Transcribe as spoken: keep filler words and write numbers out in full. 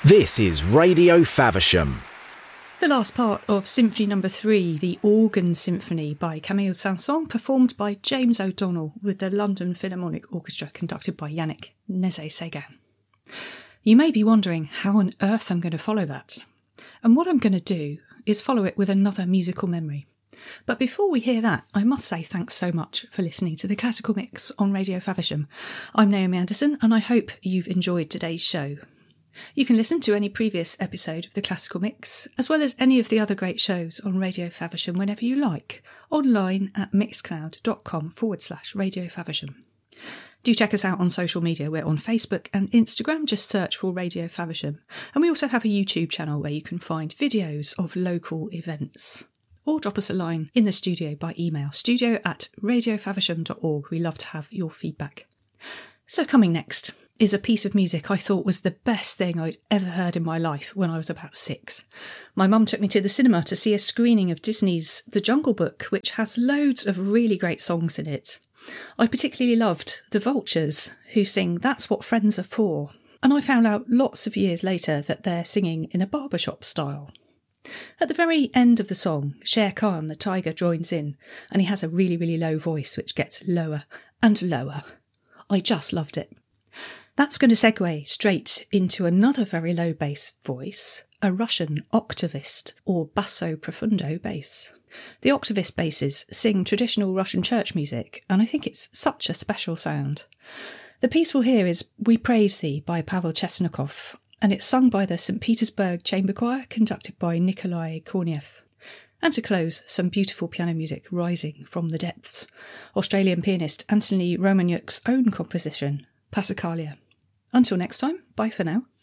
This is Radio Faversham. The last part of Symphony Number Three, the Organ Symphony by Camille Saint-Saëns, performed by James O'Donnell with the London Philharmonic Orchestra, conducted by Yannick Nézet-Séguin. You may be wondering how on earth I'm going to follow that. And what I'm going to do is follow it with another musical memory. But before we hear that, I must say thanks so much for listening to the Classical Mix on Radio Faversham. I'm Naomi Anderson, and I hope you've enjoyed today's show. You can listen to any previous episode of the Classical Mix, as well as any of the other great shows on Radio Faversham whenever you like, online at mixcloud.com forward slash Radio Faversham. Do check us out on social media. We're on Facebook and Instagram, just search for Radio Faversham. And we also have a YouTube channel where you can find videos of local events. Or drop us a line in the studio by email, studio at radiofaversham dot org. We love to have your feedback. So coming next is a piece of music I thought was the best thing I'd ever heard in my life when I was about six. My mum took me to the cinema to see a screening of Disney's The Jungle Book, which has loads of really great songs in it. I particularly loved The Vultures, who sing That's What Friends Are For, and I found out lots of years later that they're singing in a barbershop style. At the very end of the song, Shere Khan, the tiger, joins in, and he has a really, really low voice which gets lower and lower. I just loved it. That's going to segue straight into another very low bass voice, a Russian octavist or basso profundo bass. The octavist basses sing traditional Russian church music, and I think it's such a special sound. The piece we'll hear is We Praise Thee by Pavel Chesnokov, and it's sung by the Saint Petersburg Chamber Choir, conducted by Nikolai Korniev. And to close, some beautiful piano music rising from the depths. Australian pianist Anthony Romaniuk's own composition, Passacaglia. Until next time, bye for now.